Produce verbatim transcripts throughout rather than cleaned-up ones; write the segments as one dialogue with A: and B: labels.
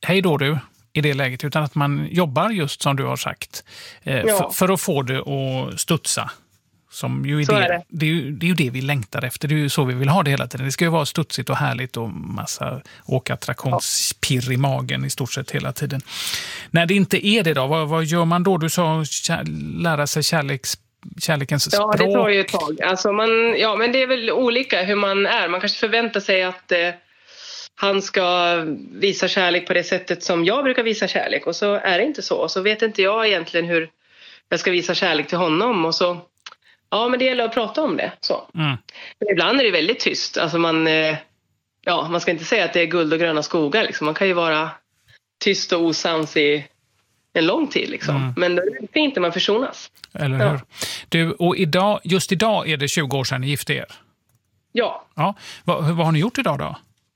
A: hej då du i det läget, utan att man jobbar just som du har sagt eh,
B: Ja.
A: för, för att få det att studsa. Som ju är
B: Så
A: det,
B: är det.
A: Det, är ju, det är ju det vi längtar efter. Det är ju så vi vill ha det hela tiden. Det ska ju vara studsigt och härligt och massa åkattraktionspirr i magen i stort sett hela tiden. När det inte är det då, vad, vad gör man då? Du sa kär, lära sig kärleks, kärlekens
B: Ja,
A: språk.
B: det tar ju ett tag. Alltså man, ja, men det är väl olika hur man är. Man kanske förväntar sig att eh, han ska visa kärlek på det sättet som jag brukar visa kärlek. Och så är det inte så. Och så vet inte jag egentligen hur jag ska visa kärlek till honom. Och så, ja, men det gäller att prata om det. Så.
A: Mm.
B: Men ibland är det väldigt tyst. Alltså man, eh, ja, man ska inte säga att det är guld och gröna skogar. Liksom. Man kan ju vara tyst och osams i en lång tid. Liksom.
A: Mm.
B: Men det är fint när man försonas.
A: Eller
B: Ja.
A: hur? Du, och idag, just idag är det tjugo år sedan ni gifte er.
B: Ja.
A: Ja. Vad, vad har ni gjort idag då?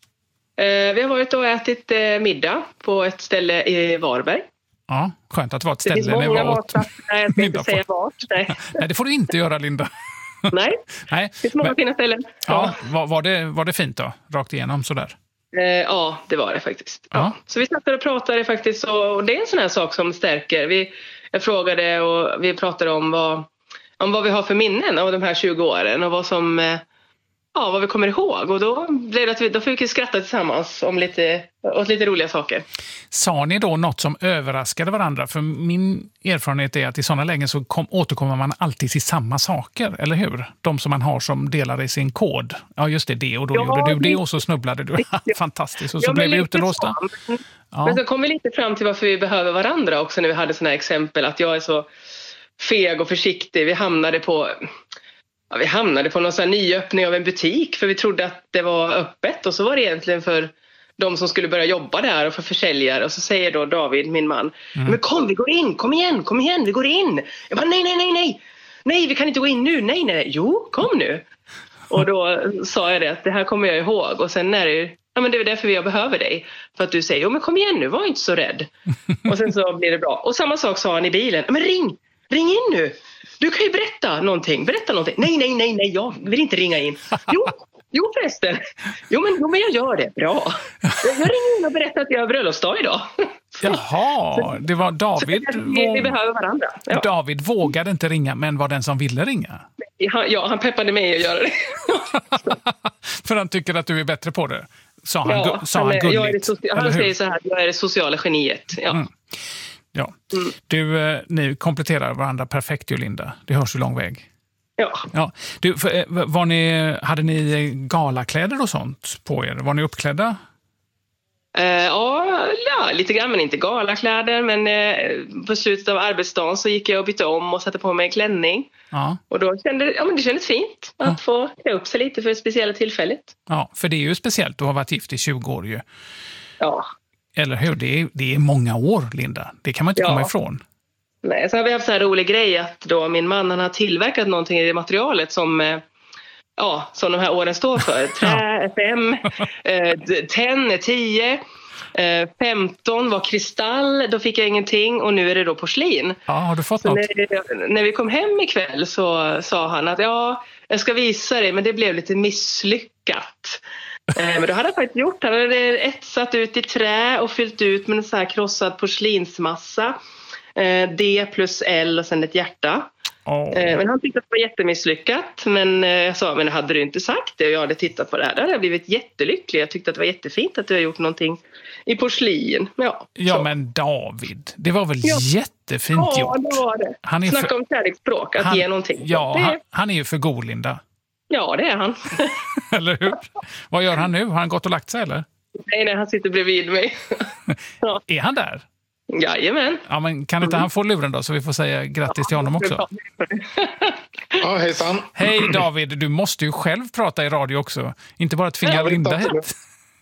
B: Eh, vi har varit och ätit eh, middag på ett ställe i Varberg.
A: Ja, skönt att det var ett
B: Det finns
A: ställe ni
B: många
A: var åt
B: matplatser. Nej, jag ska
A: middag
B: inte
A: på.
B: säga vart. Nej.
A: Nej, det får du inte göra, Linda.
B: Nej,
A: Nej.
B: det finns många
A: Men,
B: fina ställen.
A: ja, var, var, det, var det fint då? Rakt igenom sådär?
B: Eh, ja, det var det faktiskt. Ja.
A: Ja.
B: Så vi satt där och pratade faktiskt. Och, och det är en sån här sak som stärker. Vi, jag frågade och vi pratade om vad, om vad vi har för minnen av de här tjugo åren. Och vad som... Eh, Ja, vad vi kommer ihåg. Och då blev det att vi, då fick vi skratta tillsammans om lite, åt lite roliga saker.
A: Sa ni då något som överraskade varandra? För min erfarenhet är att i sådana lägen så kom, återkommer man alltid till samma saker, eller hur? De som man har som delar i sin kod. Ja, just det, det och då
B: Ja,
A: gjorde du det
B: det-
A: och så snubblade du. Fantastiskt. Och så
B: Ja, men
A: blev vi
B: lite
A: utelåsta.
B: så. Men,
A: Ja.
B: men så kom vi lite fram till varför vi behöver varandra också när vi hade såna här exempel. Att jag är så feg och försiktig. Vi hamnade på... Ja, vi hamnade på någon sån här nyöppning av en butik för vi trodde att det var öppet och så var det egentligen för de som skulle börja jobba där och för försäljare och så säger då David, min man,
A: Mm.
B: men kom vi går in, kom igen, kom igen, vi går in. Jag bara nej, nej, nej, nej, nej, vi kan inte gå in nu, nej, nej, nej. Jo, kom nu. Och då sa jag det att det här kommer jag ihåg och sen är det ju, ja men det är därför jag behöver dig. För att du säger, jo men kom igen nu, var inte så rädd. Och sen så blir det bra. Och samma sak sa han i bilen, men ring, ring in nu. Du kan ju berätta någonting, berätta någonting. Nej, nej, nej, nej, jag vill inte ringa in. Jo, jo förresten. Jo men, jo, men jag gör det, bra. Jag ringer in och berättar att jag har bröllopsdag idag.
A: Jaha, det var David.
B: Så vi, vi behöver varandra. Ja.
A: David vågade inte ringa, men var den som ville ringa.
B: Han, ja, han peppade mig att göra det.
A: För han tycker att du är bättre på det. Sa han,
B: Ja,
A: gu- sa han
B: är- jag är det
A: gulligt.
B: soci- han
A: eller hur?
B: säger så här, jag är det sociala geniet. Ja.
A: Mm. Ja.
B: Mm.
A: Du, eh, ni kompletterar varandra perfekt ju, Linda. Det hörs ju lång väg.
B: Ja.
A: Ja. Du, för, eh, var ni, hade ni galakläder och sånt på er? Var ni uppklädda?
B: Eh, ja, ja, lite grann, men inte galakläder. Men eh, på slutet av arbetsdagen så gick jag och bytte om och satte på mig en klänning.
A: Ja.
B: Och då kände ja, men det kändes fint att
A: Ja.
B: få klä upp sig lite för det speciella tillfället.
A: Ja, för det är ju speciellt att ha varit gift i tjugo år ju.
B: Ja.
A: Eller hur? Det är, det är många år, Linda. Det kan man inte
B: Ja.
A: komma ifrån.
B: Nej, så har vi haft så här rolig grej att då min man han har tillverkat någonting i det materialet som, eh, ja, som de här åren står för. Trä, fem, eh, ten, tio, eh, femton var kristall, då fick jag ingenting och nu är det då porslin.
A: Ja, har du fått
B: Så
A: något?
B: när, när vi kom hem ikväll så sa han att ja, jag ska visa dig men det blev lite misslyckat. Eh, men då hade han faktiskt gjort. Han hade etsat ut i trä och fyllt ut med en så här krossad porslinsmassa. Eh, D plus L och sen ett hjärta.
A: Oh.
B: Eh, men han tyckte att det var jättemisslyckat. Men eh, jag sa, men hade du inte sagt det och jag hade tittat på det här, då hade jag blivit jättelycklig. Jag tyckte att det var jättefint att du har gjort någonting i porslin. Ja,
A: Ja,
B: så.
A: men David, det var väl
B: Ja.
A: jättefint
B: Ja,
A: gjort.
B: det var det.
A: Han är
B: Snacka
A: för-
B: om kärleksspråk, att
A: han,
B: ge någonting.
A: Ja,
B: det,
A: han, han är ju för god, Linda.
B: ja, det är han.
A: Eller hur? Vad gör han nu? Har han gått och lagt sig, eller?
B: Nej, nej, han sitter bredvid mig. Ja.
A: Är han där?
B: Jajamän.
A: Ja, men kan inte han få luren då, så vi får säga grattis till honom också?
C: Ja, hejsan.
A: Hej David, du måste ju själv prata i radio också. Inte bara tvinga
C: Ja,
A: Linda
C: absolut.
A: hit.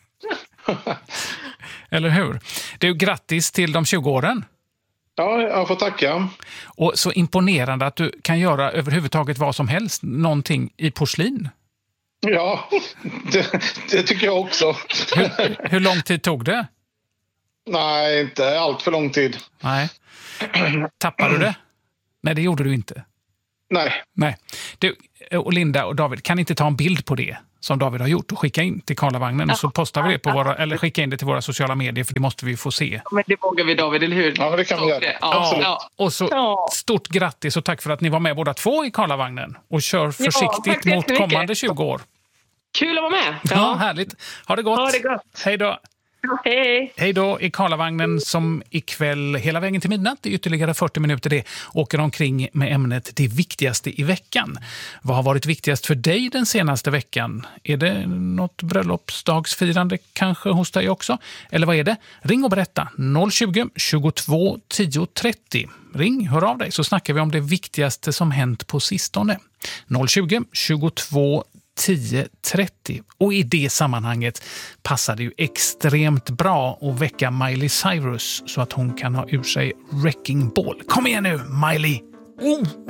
A: Eller hur? Du, grattis till de tjugo åren.
C: Ja, jag får tacka.
A: Och så imponerande att du kan göra överhuvudtaget vad som helst, någonting i porslin.
C: Ja, det, det tycker jag också.
A: Hur, hur lång tid tog det?
C: Nej, inte allt för lång tid.
A: Nej. Tappade du det? Nej, det gjorde du inte.
C: Nej.
A: Nej. Du, och Linda och David, kan inte ta en bild på det? som David har gjort och skicka in till Karlavagnen. Ja. Och så postar vi det på våra, eller skicka in det till våra sociala medier, för det måste vi få se.
B: Men det vågar vi, David, eller hur?
C: Ja, men det kan vi göra.
A: Ja, ja. Och så ja. Stort grattis och tack för att ni var med båda två i Karlavagnen och kör försiktigt ja, mot kommande tjugo år.
B: Kul att vara med.
A: Ja, ja härligt. Ha det gott.
B: Ha det gott.
A: Hej då.
B: Hej.
A: Hej då i Karlavagnen som ikväll hela vägen till midnatt i ytterligare fyrtio minuter det åker omkring med ämnet det viktigaste i veckan. Vad har varit viktigast för dig den senaste veckan? Är det något bröllopsdagsfirande kanske hos dig också? Eller vad är det? Ring och berätta noll tjugo, tjugotvå, tio, trettio. Ring, hör av dig så snackar vi om det viktigaste som hänt på sistone. noll tjugo, tjugotvå, tio trettio. Och i det sammanhanget passar det ju extremt bra att väcka Miley Cyrus så att hon kan ha ur sig Wrecking Ball. Kom igen nu, Miley! Oh.